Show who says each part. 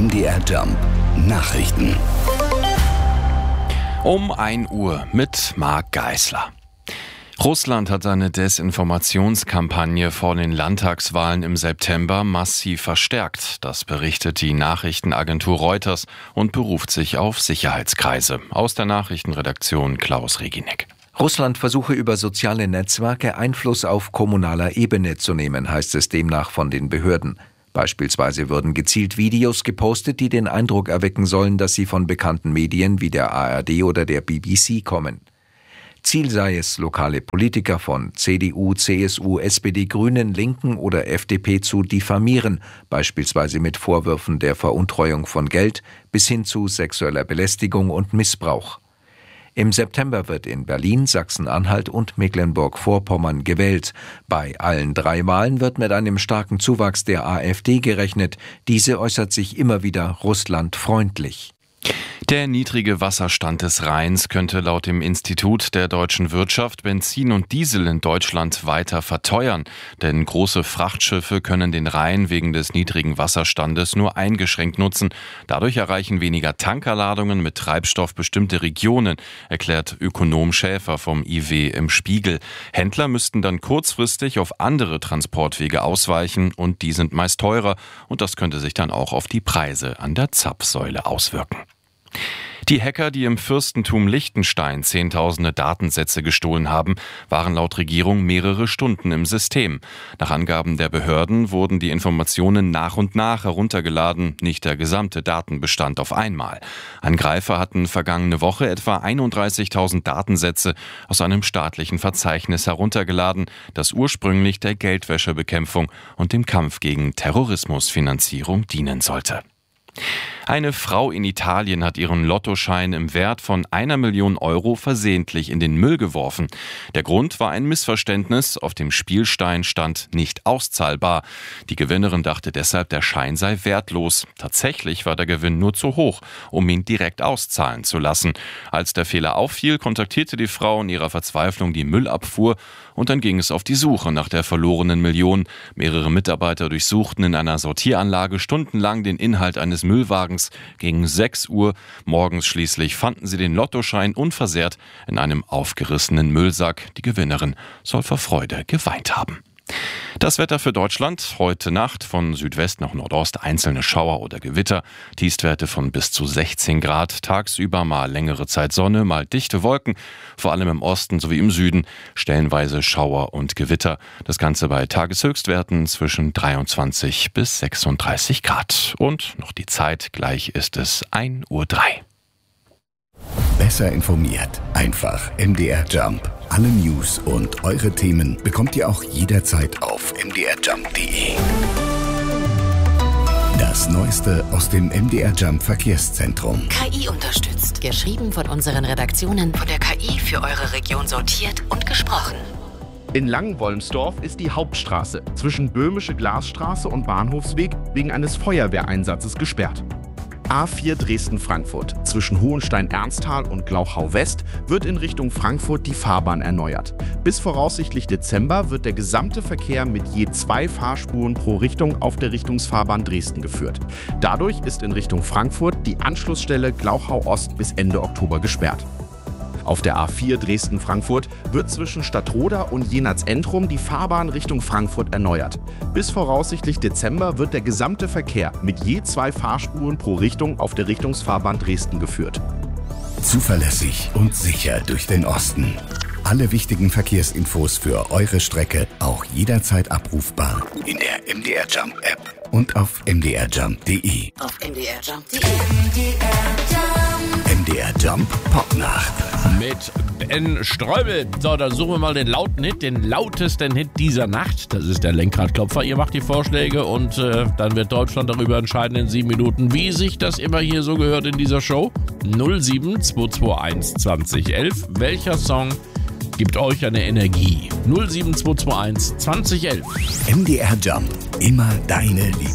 Speaker 1: MDR Jump Nachrichten.
Speaker 2: Um 1 Uhr mit Marc Geisler. Russland hat seine Desinformationskampagne vor den Landtagswahlen im September massiv verstärkt. Das berichtet die Nachrichtenagentur Reuters und beruft sich auf Sicherheitskreise. Aus der Nachrichtenredaktion Klaus Reginek.
Speaker 3: Russland versuche über soziale Netzwerke Einfluss auf kommunaler Ebene zu nehmen, heißt es demnach von den Behörden. Beispielsweise würden gezielt Videos gepostet, die den Eindruck erwecken sollen, dass sie von bekannten Medien wie der ARD oder der BBC kommen. Ziel sei es, lokale Politiker von CDU, CSU, SPD, Grünen, Linken oder FDP zu diffamieren, beispielsweise mit Vorwürfen der Veruntreuung von Geld bis hin zu sexueller Belästigung und Missbrauch. Im September wird in Berlin, Sachsen-Anhalt und Mecklenburg-Vorpommern gewählt. Bei allen 3 Wahlen wird mit einem starken Zuwachs der AfD gerechnet. Diese äußert sich immer wieder russlandfreundlich.
Speaker 2: Der niedrige Wasserstand des Rheins könnte laut dem Institut der deutschen Wirtschaft Benzin und Diesel in Deutschland weiter verteuern. Denn große Frachtschiffe können den Rhein wegen des niedrigen Wasserstandes nur eingeschränkt nutzen. Dadurch erreichen weniger Tankerladungen mit Treibstoff bestimmte Regionen, erklärt Ökonom Schäfer vom IW im Spiegel. Händler müssten dann kurzfristig auf andere Transportwege ausweichen und die sind meist teurer und das könnte sich dann auch auf die Preise an der Zapfsäule auswirken. Die Hacker, die im Fürstentum Liechtenstein Zehntausende Datensätze gestohlen haben, waren laut Regierung mehrere Stunden im System. Nach Angaben der Behörden wurden die Informationen nach und nach heruntergeladen, nicht der gesamte Datenbestand auf einmal. Angreifer hatten vergangene Woche etwa 31.000 Datensätze aus einem staatlichen Verzeichnis heruntergeladen, das ursprünglich der Geldwäschebekämpfung und dem Kampf gegen Terrorismusfinanzierung dienen sollte. Eine Frau in Italien hat ihren Lottoschein im Wert von 1 Million Euro versehentlich in den Müll geworfen. Der Grund war ein Missverständnis. Auf dem Spielstein stand nicht auszahlbar. Die Gewinnerin dachte deshalb, der Schein sei wertlos. Tatsächlich war der Gewinn nur zu hoch, um ihn direkt auszahlen zu lassen. Als der Fehler auffiel, kontaktierte die Frau in ihrer Verzweiflung die Müllabfuhr und dann ging es auf die Suche nach der verlorenen Million. Mehrere Mitarbeiter durchsuchten in einer Sortieranlage stundenlang den Inhalt eines Müllwagens. Gegen 6 Uhr morgens schließlich fanden sie den Lottoschein unversehrt in einem aufgerissenen Müllsack. Die Gewinnerin soll vor Freude geweint haben. Das Wetter für Deutschland: heute Nacht von Südwest nach Nordost einzelne Schauer oder Gewitter, Tiefstwerte von bis zu 16 Grad, tagsüber mal längere Zeit Sonne, mal dichte Wolken, vor allem im Osten sowie im Süden stellenweise Schauer und Gewitter. Das Ganze bei Tageshöchstwerten zwischen 23 bis 36 Grad. Und noch die Zeit, gleich ist es 1:03 Uhr.
Speaker 1: Besser informiert, einfach MDR Jump. Alle News und eure Themen bekommt ihr auch jederzeit auf mdrjump.de. Das Neueste aus dem MDR Jump Verkehrszentrum.
Speaker 4: KI unterstützt. Geschrieben von unseren Redaktionen. Von der KI für eure Region sortiert und gesprochen.
Speaker 5: In Langenwolmsdorf ist die Hauptstraße zwischen Böhmische Glasstraße und Bahnhofsweg wegen eines Feuerwehreinsatzes gesperrt. A4 Dresden-Frankfurt. Zwischen Hohenstein-Ernsthal und Glauchau-West wird in Richtung Frankfurt die Fahrbahn erneuert. Bis voraussichtlich Dezember wird der gesamte Verkehr mit je 2 Fahrspuren pro Richtung auf der Richtungsfahrbahn Dresden geführt. Dadurch ist in Richtung Frankfurt die Anschlussstelle Glauchau-Ost bis Ende Oktober gesperrt. Auf der A4 Dresden-Frankfurt wird zwischen Stadtroda und Jenatz-Entrum die Fahrbahn Richtung Frankfurt erneuert. Bis voraussichtlich Dezember wird der gesamte Verkehr mit je 2 Fahrspuren pro Richtung auf der Richtungsfahrbahn Dresden geführt.
Speaker 1: Zuverlässig und sicher durch den Osten. Alle wichtigen Verkehrsinfos für eure Strecke auch jederzeit abrufbar in der MDR Jump App und auf mdrjump.de.
Speaker 4: Auf mdrjump.de.
Speaker 1: MDR Jump Popnacht.
Speaker 6: Mit Ben Streubel. So, dann suchen wir mal den lauten Hit, den lautesten Hit dieser Nacht. Das ist der Lenkradklopfer. Ihr macht die Vorschläge und dann wird Deutschland darüber entscheiden in 7 Minuten, wie sich das immer hier so gehört in dieser Show. 07221 2011. Welcher Song gibt euch eine Energie? 07221 2011.
Speaker 1: MDR Jump. Immer deine Lieblings.